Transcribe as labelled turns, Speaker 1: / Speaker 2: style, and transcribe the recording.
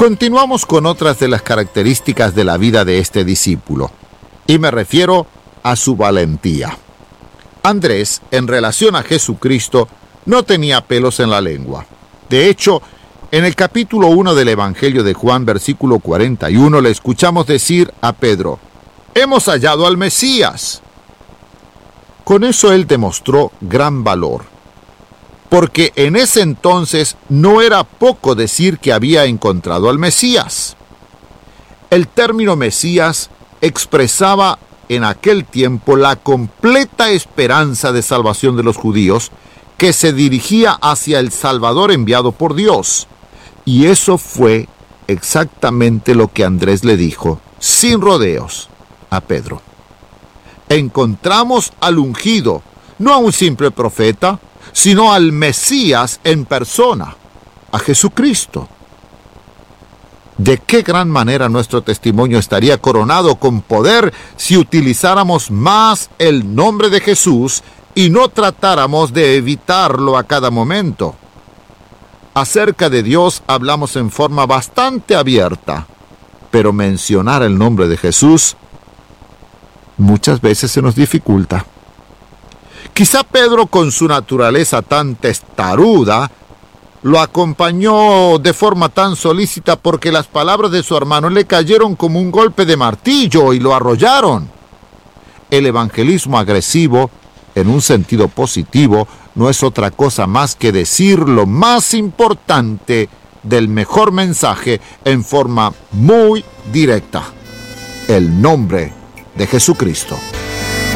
Speaker 1: Continuamos con otras de las características de la vida de este discípulo, y me refiero a su valentía. Andrés, en relación a Jesucristo, no tenía pelos en la lengua. De hecho, en el capítulo 1 del Evangelio de Juan, versículo 41, le escuchamos decir a Pedro: «Hemos hallado al Mesías». Con eso él demostró gran valor, porque en ese entonces no era poco decir que había encontrado al Mesías. El término Mesías expresaba en aquel tiempo la completa esperanza de salvación de los judíos, que se dirigía hacia el Salvador enviado por Dios. Y eso fue exactamente lo que Andrés le dijo, sin rodeos, a Pedro. Encontramos al ungido, no a un simple profeta, sino al Mesías en persona, a Jesucristo. ¿De qué gran manera nuestro testimonio estaría coronado con poder si utilizáramos más el nombre de Jesús y no tratáramos de evitarlo a cada momento? Acerca de Dios hablamos en forma bastante abierta, pero mencionar el nombre de Jesús muchas veces se nos dificulta. Quizá Pedro, con su naturaleza tan testaruda, lo acompañó de forma tan solícita porque las palabras de su hermano le cayeron como un golpe de martillo y lo arrollaron. El evangelismo agresivo, en un sentido positivo, no es otra cosa más que decir lo más importante del mejor mensaje en forma muy directa: el nombre de Jesucristo.